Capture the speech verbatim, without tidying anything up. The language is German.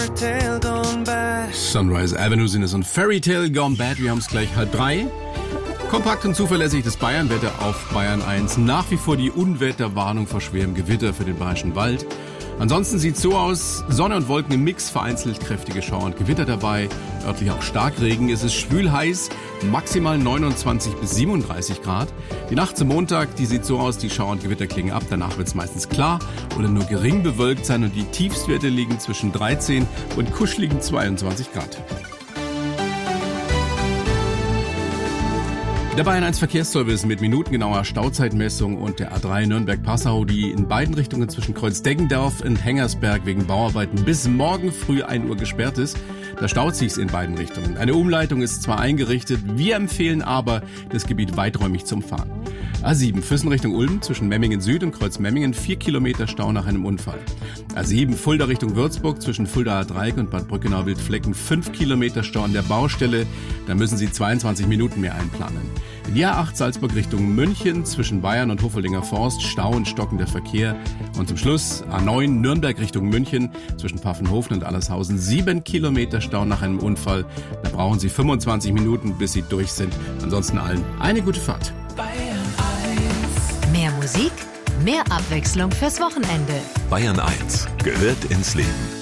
Sunrise Avenue sind es und Fairy Tale Gone Bad. Wir haben es gleich halb drei. Kompakt und zuverlässig das Bayernwetter auf Bayern eins. Nach wie vor die Unwetterwarnung vor schwerem Gewitter für den Bayerischen Wald. Ansonsten sieht es so aus, Sonne und Wolken im Mix, vereinzelt kräftige Schauer und Gewitter dabei, örtlich auch Starkregen. Es ist schwül heiß, maximal neunundzwanzig bis siebenunddreißig Grad. Die Nacht zum Montag, die sieht so aus, die Schauer und Gewitter klingen ab, danach wird es meistens klar oder nur gering bewölkt sein und die Tiefstwerte liegen zwischen dreizehn und kuscheligen zweiundzwanzig Grad. Der Bayern eins Verkehrsservice mit minutengenauer Stauzeitmessung und der A drei Nürnberg-Passau, die in beiden Richtungen zwischen Kreuz-Deggendorf und Hengersberg wegen Bauarbeiten bis morgen früh ein Uhr gesperrt ist. Da staut sich's in beiden Richtungen. Eine Umleitung ist zwar eingerichtet, wir empfehlen aber, das Gebiet weiträumig zu umfahren. A sieben Füssen Richtung Ulm zwischen Memmingen Süd und Kreuz-Memmingen, vier Kilometer Stau nach einem Unfall. A sieben Fulda Richtung Würzburg zwischen Fuldaer Dreieck und Bad Brückenau-Wildflecken, fünf Kilometer Stau an der Baustelle. Da müssen Sie zweiundzwanzig Minuten mehr einplanen. Die A acht Salzburg Richtung München zwischen Bayern und Hofeldinger Forst, Stau und stockender Verkehr. Und zum Schluss A neun Nürnberg Richtung München zwischen Pfaffenhofen und Allershausen, sieben Kilometer Stau nach einem Unfall. Da brauchen Sie fünfundzwanzig Minuten, bis Sie durch sind. Ansonsten allen eine gute Fahrt. Mehr Musik, mehr Abwechslung fürs Wochenende. Bayern eins gehört ins Leben.